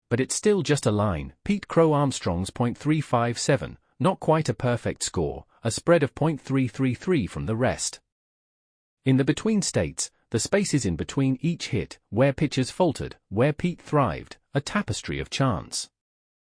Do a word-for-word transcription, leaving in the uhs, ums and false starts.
but it's still just a line. Pete Crow Armstrong's point three five seven, not quite a perfect score, a spread of point three three three from the rest. In the between states, the spaces in between each hit, where pitchers faltered, where Pete thrived, a tapestry of chance.